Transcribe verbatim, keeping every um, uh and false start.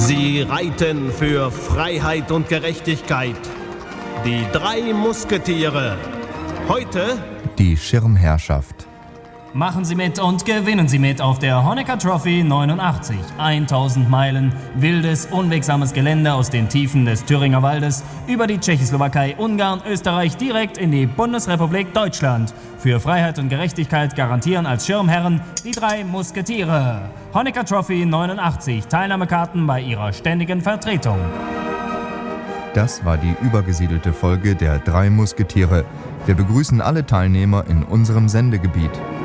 Sie reiten für Freiheit und Gerechtigkeit. Die drei Musketiere. Heute die Schirmherrschaft. Machen Sie mit und gewinnen Sie mit auf der Honecker Trophy neunundachtzig. tausend Meilen wildes, unwegsames Gelände aus den Tiefen des Thüringer Waldes über die Tschechoslowakei, Ungarn, Österreich direkt in die Bundesrepublik Deutschland. Für Freiheit und Gerechtigkeit garantieren als Schirmherren die drei Musketiere. Honecker Trophy neunundachtzig. Teilnahmekarten bei Ihrer ständigen Vertretung. Das war die übergesiedelte Folge der drei Musketiere. Wir begrüßen alle Teilnehmer in unserem Sendegebiet.